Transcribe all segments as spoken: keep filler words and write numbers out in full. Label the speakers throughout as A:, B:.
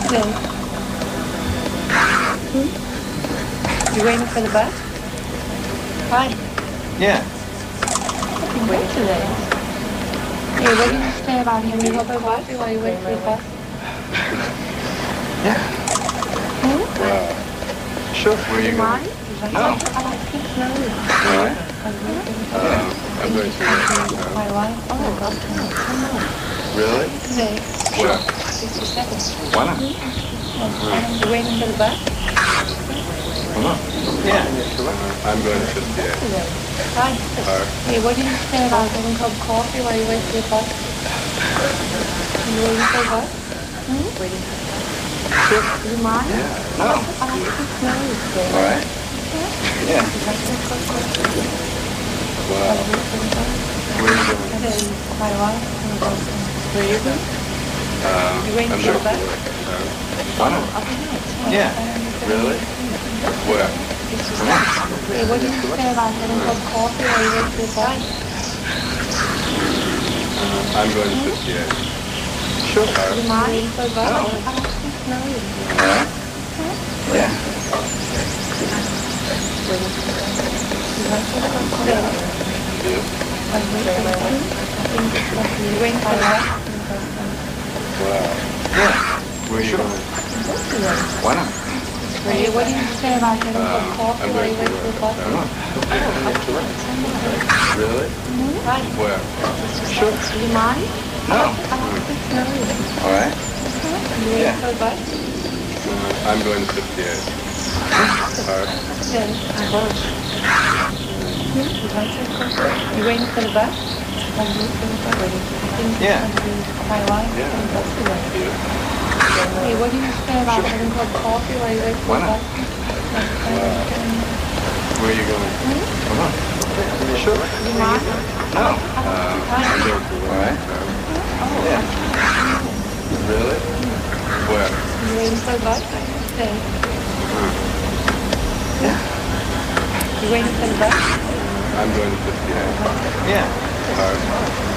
A: Today. Hmm? You waiting for the bus? Hi.
B: Yeah.
A: You waiting today? Hey, what did you say about him? You hope I watch you while you wait for the bus?
B: Yeah.
A: Hmm?
B: Wow. Sure. Where are you going?
A: Mine?
B: No.
A: I like to know.
B: All right. Um, I'm going to work.
A: My wife? Oh, God.
B: Really?
A: Today.
B: Where?
A: sixty-seven.
B: Why not?
A: You waiting for the bus?
B: Come on. Yeah. I'm going to fifty-eight.
A: Hi.
B: All right.
A: Hey, what did you say about having a cup of coffee while you wait for the bus? You waiting for the bus? Hmm? Waiting for the bus.
B: Sure.
A: Do you mind?
B: Yeah. No.
A: I like to know.
B: All right. Yeah. Wow. Where are you going?
A: My wife. Where are you going?
B: Um,
A: You waiting
B: I'm
A: for
B: going
A: the
B: to
A: bus?
B: work. Uh, why not? Yeah. Really? Where? Come on.
A: Hey, what did you say about having a cup of coffee while you wait for the bus?
B: Uh, I'm going to fifty-eight. Sure. All
A: Do you
B: right.
A: mind? Waiting for the bus?
B: No.
A: I like to know you.
B: All right. Yeah.
A: Waiting for the bus. You like to cup of coffee?
B: Yeah.
A: I'm waiting for the bus. You waiting for the bus?
B: Wow. Yeah. Where are you going? Why not?
A: Hey, what did you say about having a cup of
B: Um,
A: coffee
B: I'm
A: while
B: going
A: you
B: to
A: wait for the bus?
B: work. Come on. Really?
A: Hi.
B: Where? Sure.
A: Do you mind?
B: No.
A: I like to know you.
B: All right.
A: You waiting
B: Yeah.
A: for the bus?
B: Uh, I'm going to fifty-eight. All right.
A: Then I watch. You waiting for the bus? I'm waiting for the bus. Waiting.
B: Yeah.
A: My wife.
B: Yeah. Yeah.
A: Hey, what do you say about having a cup of coffee while you wait for
B: Why
A: the
B: not?
A: bus?
B: Where are you going? Come on. Sure.
A: Do you mind?
B: No. Um, I'm going to work. All right. Yeah. Really? Where?
A: You waiting for the bus? Then
B: Yeah.
A: you waiting for the bus?
B: I'm going to fifty-eight. Yeah. All right.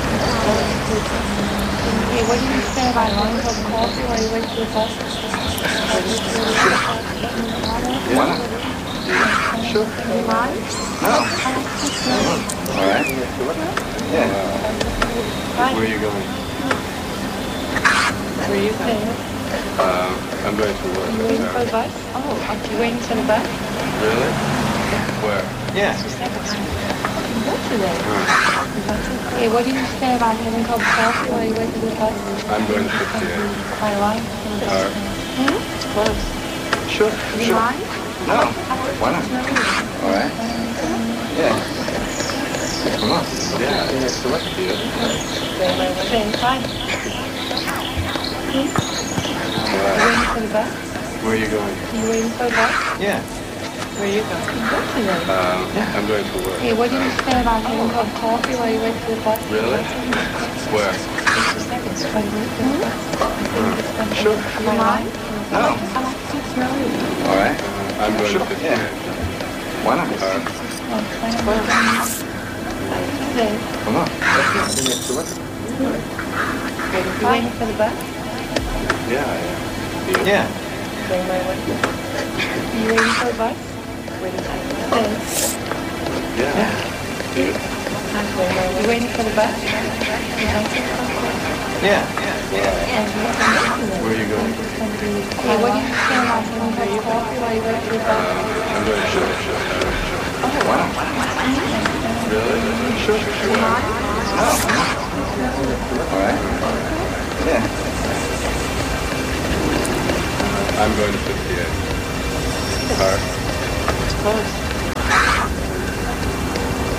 A: Hey, what do you say about having a cup of coffee while you wait for the bus?
B: Why not? Yeah. Sure.
A: Do you mind?
B: No. All right. Yeah.
A: Hi.
B: Where are you going?
A: Where are you going?
B: Um, I'm going to work.
A: You waiting for the bus? Oh, you waiting for the bus?
B: Really? Where? Yeah.
A: Hey, what do you say about having a cup of coffee while you wait for the bus?
B: I'm going to fifty-eight.
A: My wife.
B: All right.
A: Hmm? Close.
B: Sure.
A: Do you
B: Sure.
A: mind?
B: No. Why not? All right. Yeah. Come on. Yeah. Yeah. Select you.
A: Say hi. Hmm? You
B: All right.
A: waiting for the bus?
B: Where are you going?
A: You waiting for the bus?
B: Yeah.
A: Where are you going?
B: Um, I'm going to work.
A: Hey, what do you say about having a cup of coffee while you wait for the bus?
B: Really? Where?
A: Hmm?
B: Sure.
A: Do you mind?
B: No.
A: I like to know you.
B: All right. I'm going to fifty-eight. Why not? All right.
A: Say,
B: Come on.
A: you waiting for the bus?
B: Yeah. Yeah. Yeah.
A: You waiting for the bus? Say,
B: Yeah.
A: you waiting for the bus?
B: Yeah. Where are you going?
A: Hey, what do you say about having a cup of coffee while you wait for the bus?
B: I'm going to show you. Show you. Why not? Really? Sure. Sure. No. All right. Yeah. I'm going to fifty-eight. All right.
A: Close.